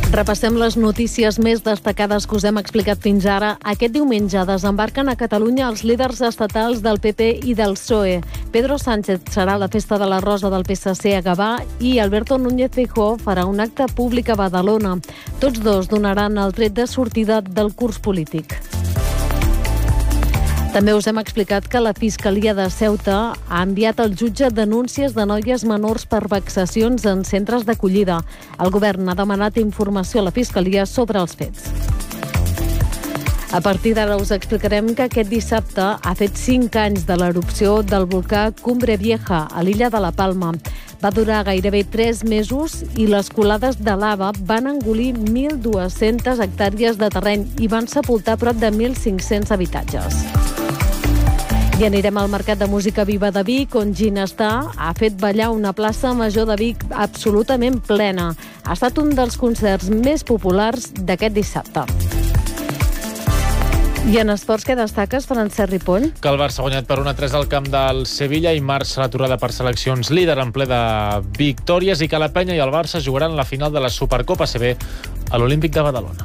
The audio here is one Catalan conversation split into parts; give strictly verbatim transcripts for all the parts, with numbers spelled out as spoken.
Repassem les notícies més destacades que us hem explicat fins ara. Aquest diumenge desembarquen a Catalunya els líders estatals del P P i del P S O E. Pedro Sánchez serà a la Festa de la Rosa del P S C a Gavà i Alberto Núñez Feijóo farà un acte públic a Badalona. Tots dos donaran el tret de sortida del curs polític. També us hem explicat que la Fiscalia de Ceuta ha enviat al jutge denúncies de noies menors per vexacions en centres d'acollida. El govern ha demanat informació a la Fiscalia sobre els fets. A partir d'ara us explicarem que aquest dissabte ha fet cinc anys de l'erupció del volcà Cumbre Vieja a l'illa de la Palma. Va durar gairebé tres mesos i les colades de lava van engolir mil dues-centes hectàrees de terreny i van sepultar prop de mil cinc-cents habitatges. I anirem al Mercat de Música Viva de Vic, on Ginestar ha fet ballar una plaça major de Vic absolutament plena. Ha estat un dels concerts més populars d'aquest dissabte. I en esports, què destaques, Francesc Ripoll? Que el Barça ha guanyat per un a tres al camp del Sevilla i marxa l'aturada per seleccions, líder en ple de victòries, i que la Penya i el Barça jugaran la final de la Supercopa A C B a l'Olímpic de Badalona.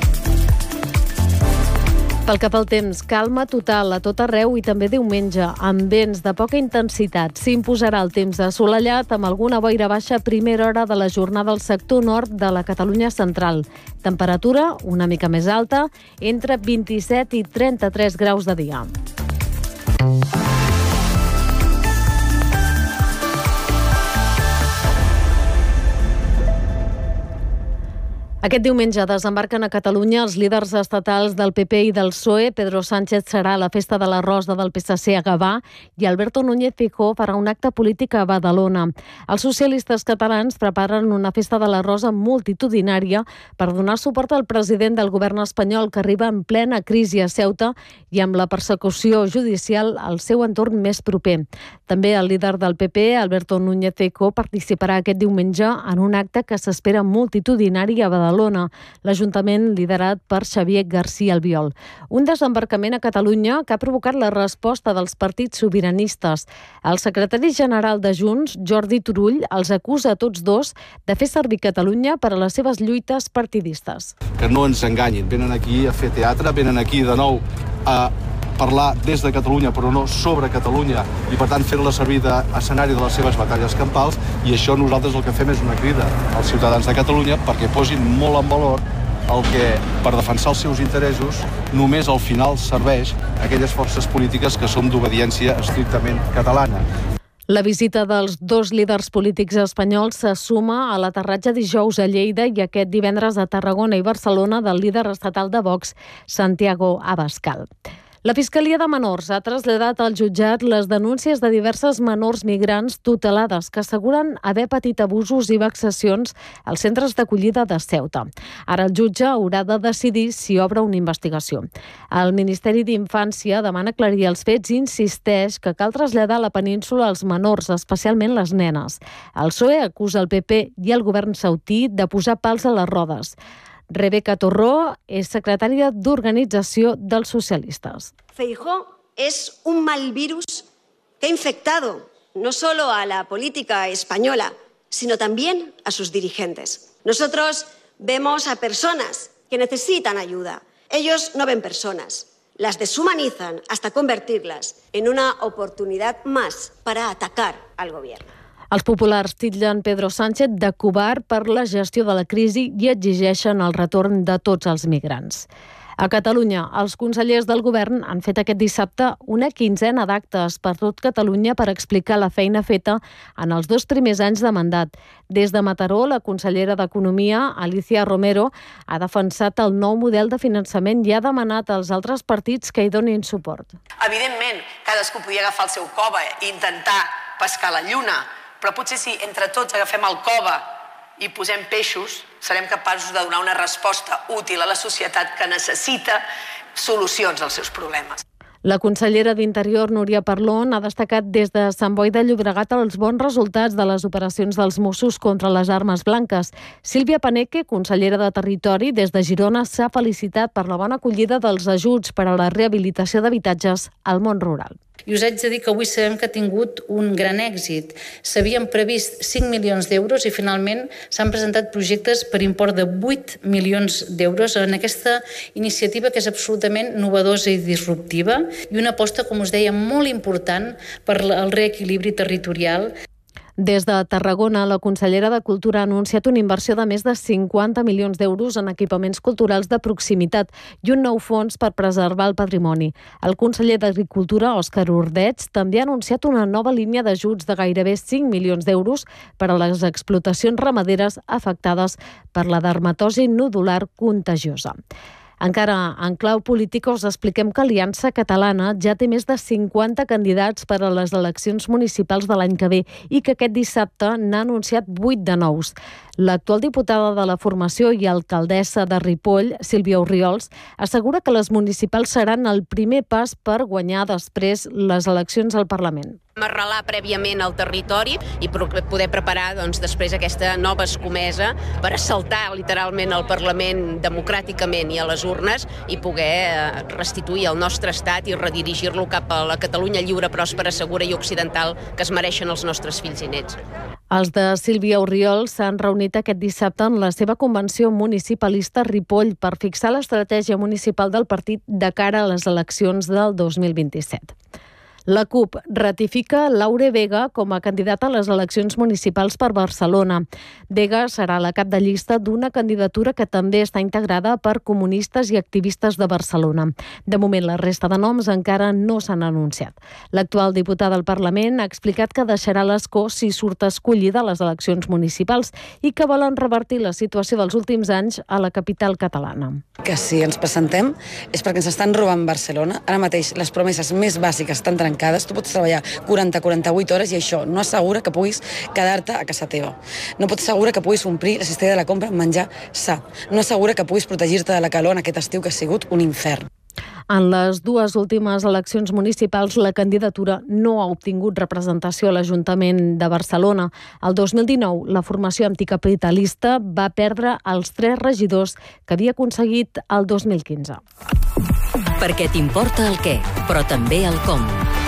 Pel que fa al temps, calma total a tot arreu i també diumenge, amb vents de poca intensitat. S'imposarà el temps assolellat amb alguna boira baixa a primera hora de la jornada al sector nord de la Catalunya central. Temperatura una mica més alta, entre vint-i-set i trenta-tres graus de dia. Aquest diumenge desembarquen a Catalunya els líders estatals del P P i del P S O E. Pedro Sánchez serà a la Festa de la Rosa del P S C a Gavà i Alberto Núñez Feijóo farà un acte polític a Badalona. Els socialistes catalans preparen una Festa de la Rosa multitudinària per donar suport al president del govern espanyol, que arriba en plena crisi a Ceuta i amb la persecució judicial al seu entorn més proper. També el líder del P P, Alberto Núñez Feijóo, participarà aquest diumenge en un acte que s'espera multitudinari a Badalona. L'Ajuntament liderat per Xavier García Albiol. Un desembarcament a Catalunya que ha provocat la resposta dels partits sobiranistes. El secretari general de Junts, Jordi Turull, els acusa a tots dos de fer servir Catalunya per a les seves lluites partidistes. Que no ens enganyin, venen aquí a fer teatre, venen aquí de nou a parlar des de Catalunya, però no sobre Catalunya, i per tant fer-la servir d'escenari de les seves batalles campals, i això nosaltres el que fem és una crida als ciutadans de Catalunya perquè posin molt en valor el que, per defensar els seus interessos, només al final serveix a aquelles forces polítiques que som d'obediència estrictament catalana. La visita dels dos líders polítics espanyols se suma a l'aterratge dijous a Lleida i aquest divendres a Tarragona i Barcelona del líder estatal de Vox, Santiago Abascal. La Fiscalia de Menors ha traslladat al jutjat les denúncies de diverses menors migrants tutelades que asseguren haver patit abusos i vexacions als centres d'acollida de Ceuta. Ara el jutge haurà de decidir si obre una investigació. El Ministeri d'Infància demana aclarir els fets i insisteix que cal traslladar a la península els menors, especialment les nenes. El P S O E acusa el P P i el govern saudí de posar pals a les rodes. Rebeca Torró és secretària d'Organització dels Socialistes. Feijóo es un mal virus que ha infectado no solo a la política española, sino también a sus dirigentes. Nosotros vemos a personas que necesitan ayuda. Ellos no ven personas. Las deshumanizan hasta convertirlas en una oportunidad más para atacar al gobierno. Els populars titllen Pedro Sánchez de covard per la gestió de la crisi i exigeixen el retorn de tots els migrants. A Catalunya, els consellers del govern han fet aquest dissabte una quinzena d'actes per tot Catalunya per explicar la feina feta en els dos primers anys de mandat. Des de Mataró, la consellera d'Economia, Alicia Romero, ha defensat el nou model de finançament i ha demanat als altres partits que hi donin suport. Evidentment, cadascú podia agafar el seu cova i intentar pescar la lluna, però potser si entre tots agafem el cova i posem peixos, serem capaços de donar una resposta útil a la societat que necessita solucions als seus problemes. La consellera d'Interior, Núria Parlon, ha destacat des de Sant Boi de Llobregat els bons resultats de les operacions dels Mossos contra les armes blanques. Sílvia Paneque, consellera de Territori, des de Girona, s'ha felicitat per la bona acollida dels ajuts per a la rehabilitació d'habitatges al món rural. I us haig de dir que avui sabem que ha tingut un gran èxit. S'havien previst cinc milions d'euros i finalment s'han presentat projectes per import de vuit milions d'euros en aquesta iniciativa que és absolutament novedosa i disruptiva i una aposta, com us deia, molt important per al reequilibri territorial. Des de Tarragona, la consellera de Cultura ha anunciat una inversió de més de cinquanta milions d'euros en equipaments culturals de proximitat i un nou fons per preservar el patrimoni. El conseller d'Agricultura, Òscar Ordeig, també ha anunciat una nova línia d'ajuts de gairebé cinc milions d'euros per a les explotacions ramaderes afectades per la dermatosi nodular contagiosa. Encara en clau política us expliquem que Aliança Catalana ja té més de cinquanta candidats per a les eleccions municipals de l'any que ve i que aquest dissabte n'ha anunciat vuit de nous. L'actual diputada de la formació i alcaldessa de Ripoll, Sílvia Orriols, assegura que les municipals seran el primer pas per guanyar després les eleccions al Parlament. Arrelar prèviament el territori i poder preparar doncs, després aquesta nova escomesa per assaltar literalment el Parlament democràticament i a les urnes i poder restituir el nostre estat i redirigir-lo cap a la Catalunya lliure, pròspera, segura i occidental que es mereixen els nostres fills i nets. Els de Sílvia Orriols s'han reunit aquest dissabte en la seva convenció municipalista a Ripoll per fixar l'estratègia municipal del partit de cara a les eleccions del dos mil vint-i-set. La CUP ratifica Laure Vega com a candidata a les eleccions municipals per Barcelona. Vega serà la cap de llista d'una candidatura que també està integrada per comunistes i activistes de Barcelona. De moment, la resta de noms encara no s'han anunciat. L'actual diputada al Parlament ha explicat que deixarà l'escó si surt escollida a les eleccions municipals i que volen revertir la situació dels últims anys a la capital catalana. Que si ens presentem és perquè ens estan robant Barcelona. Ara mateix les promeses més bàsiques estan trencades. Tu pots treballar quaranta a quaranta-vuit hores i això no assegura que puguis quedar-te a casa teva. No pots assegurar que puguis omplir la cistella de la compra amb menjar sa. No assegura que puguis protegir-te de la calor en aquest estiu que ha sigut un infern. En les dues últimes eleccions municipals, la candidatura no ha obtingut representació a l'Ajuntament de Barcelona. El dos mil dinou, la formació anticapitalista va perdre els tres regidors que havia aconseguit el dos mil quinze. Perquè t'importa el què, però també el com.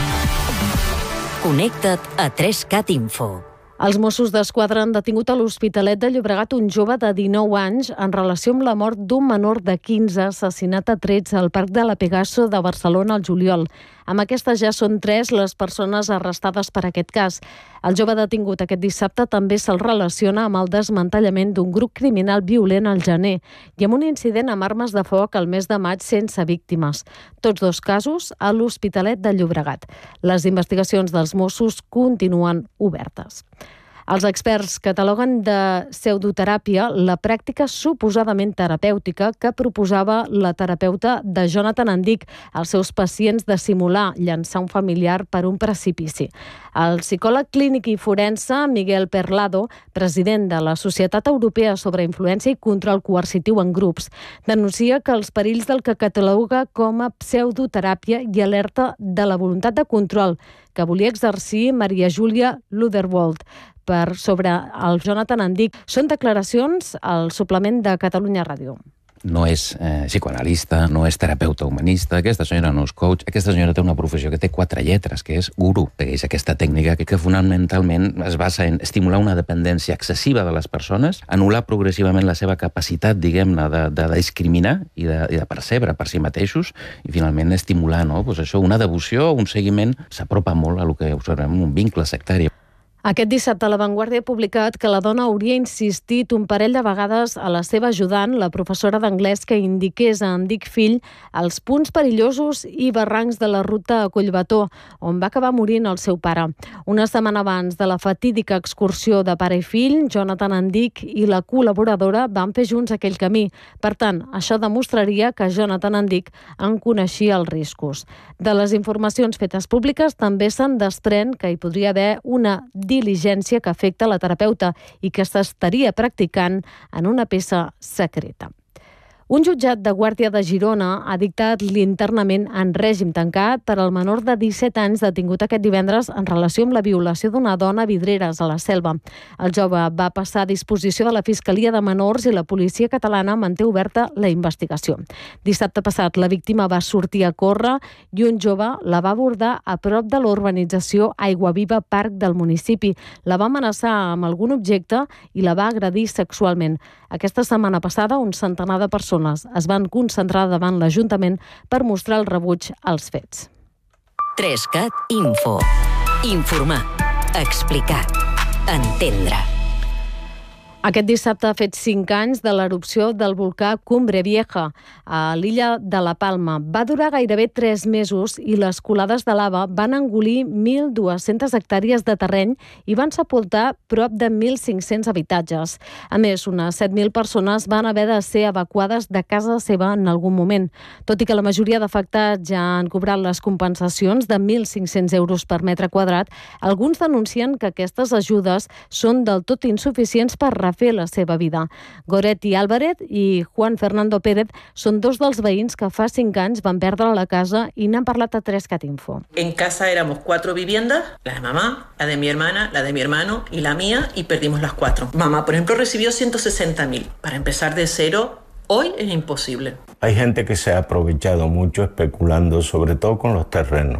Connecta't a tres cat Info. Els Mossos d'Esquadra han detingut a l'Hospitalet de Llobregat un jove de dinou anys en relació amb la mort d'un menor de quinze assassinat a trets al Parc de la Pegaso de Barcelona al juliol. Amb aquestes ja són tres les persones arrestades per aquest cas. El jove detingut aquest dissabte també se'l relaciona amb el desmantellament d'un grup criminal violent al gener i amb un incident amb armes de foc al mes de maig sense víctimes. Tots dos casos a l'Hospitalet de Llobregat. Les investigacions dels Mossos continuen obertes. Els experts cataloguen de pseudoteràpia la pràctica suposadament terapèutica que proposava la terapeuta de Jonathan Andic als seus pacients de simular llançar un familiar per un precipici. El psicòleg clínic i forense Miguel Perlado, president de la Societat Europea sobre Influència i Control Coercitiu en Grups, denuncia que els perills del que cataloga com a pseudoteràpia i alerta de la voluntat de control que volia exercir Maria Júlia Luderwold per sobre el Jonathan Andic. Són declaracions al suplement de Catalunya Ràdio. No és eh, psicoanalista, no és terapeuta humanista, aquesta senyora no és coach, aquesta senyora té una professió que té quatre lletres, que és guru, que és aquesta tècnica que, que fonamentalment es basa en estimular una dependència excessiva de les persones, anul·lar progressivament la seva capacitat, diguem-ne, de, de discriminar i de, i de percebre per si mateixos, i finalment estimular, no? Pues això, una devoció, un seguiment, s'apropa molt a lo que observem, un vincle sectari. Aquest dissabte La Vanguardia ha publicat que la dona hauria insistit un parell de vegades a la seva ajudant, la professora d'anglès, que indiqués a Andic fill els punts perillosos i barrancs de la ruta a Collbató, on va acabar morint el seu pare. Una setmana abans de la fatídica excursió de pare i fill, Jonathan Andic i la col·laboradora van fer junts aquell camí. Per tant, això demostraria que Jonathan Andic en coneixia els riscos. De les informacions fetes públiques també se'n desprèn que hi podria haver una diligència que afecta la terapeuta i que s'estaria practicant en una peça secreta. Un jutjat de Guàrdia de Girona ha dictat l'internament en règim tancat per al menor de disset anys detingut aquest divendres en relació amb la violació d'una dona a Vidreres, a la Selva. El jove va passar a disposició de la Fiscalia de Menors i la policia catalana manté oberta la investigació. Dissabte passat, la víctima va sortir a córrer i un jove la va abordar a prop de l'urbanització Aiguaviva Parc del municipi. La va amenaçar amb algun objecte i la va agredir sexualment. Aquesta setmana passada, un centenar de persones es van concentrar davant l'Ajuntament per mostrar el rebuig als fets. tres cat Info. Informar. Explicar. Entendre. Aquest dissabte ha fet cinc anys de l'erupció del volcà Cumbre Vieja a l'illa de la Palma. Va durar gairebé tres mesos i les colades de lava van engolir mil dues-centes hectàrees de terreny i van sepultar prop de mil cinc-cents habitatges. A més, unes set mil persones van haver de ser evacuades de casa seva en algun moment. Tot i que la majoria d'afectats ja han cobrat les compensacions de mil cinc-cents euros per metre quadrat, alguns denuncien que aquestes ajudes són del tot insuficients per refer la seva vida. Goretti Álvarez i Juan Fernando Pérez són dos dels veïns que fa cinc anys van perdre la casa i n'han parlat a tres cat Info. En casa éramos cuatro viviendas, la de mamá, la de mi hermana, la de mi hermano y la mía, y perdimos las cuatro. Mamá, por ejemplo, recibió ciento sesenta mil. Para empezar de cero, hoy es imposible. Hay gente que se ha aprovechado mucho especulando, sobre todo con los terrenos.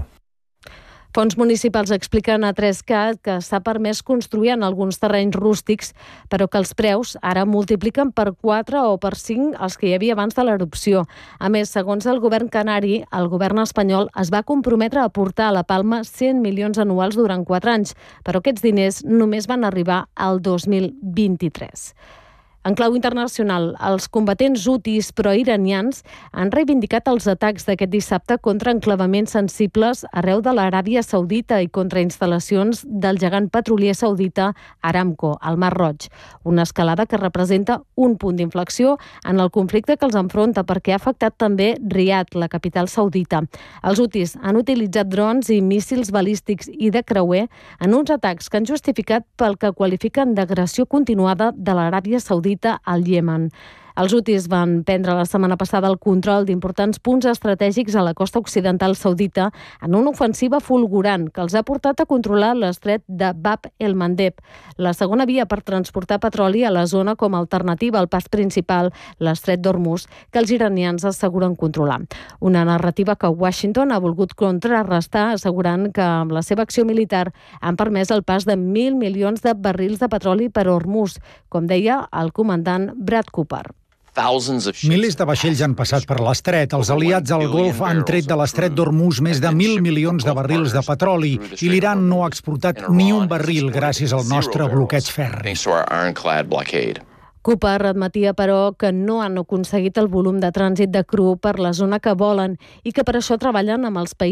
Fons municipals expliquen a tres cat que s'ha permès construir en alguns terrenys rústics, però que els preus ara multipliquen per quatre o per cinc els que hi havia abans de l'erupció. A més, segons el govern canari, el govern espanyol es va comprometre a aportar a la Palma cent milions anuals durant quatre anys, però aquests diners només van arribar al dos mil vint-i-tres. En clau internacional, els combatents hutis pro-iranians han reivindicat els atacs d'aquest dissabte contra enclavaments sensibles arreu de l'Aràbia Saudita i contra instal·lacions del gegant petrolier saudita Aramco, al Mar Roig. Una escalada que representa un punt d'inflexió en el conflicte que els enfronta perquè ha afectat també Riad, la capital saudita. Els hutis han utilitzat drons i míssils balístics i de creuer en uns atacs que han justificat pel que qualifiquen d'agressió continuada de l'Aràbia Saudita al Iemen. Els hutis van prendre la setmana passada el control d'importants punts estratègics a la costa occidental saudita en una ofensiva fulgurant que els ha portat a controlar l'estret de Bab el-Mandeb, la segona via per transportar petroli a la zona com a alternativa al pas principal, l'estret d'Hormuz, que els iranians asseguren controlar. Una narrativa que Washington ha volgut contrarrestar, assegurant que amb la seva acció militar han permès el pas de mil milions de barrils de petroli per Hormuz, com deia el comandant Brad Cooper. Milers de vaixells han passat per l'estret. Els aliats al Golf han tret de l'estret d'Hormuz més de mil milions de barrils de petroli i l'Iran no ha exportat ni un barril gràcies al nostre bloqueig ferri. Cooper admetia, però, que no han aconseguit el volum de trànsit de cru per la zona que volen i que per això treballen amb els països